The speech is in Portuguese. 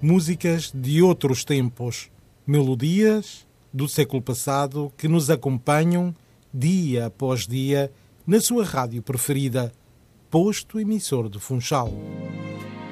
músicas de outros tempos, melodias do século passado que nos acompanham dia após dia na sua rádio preferida, posto emissor de Funchal.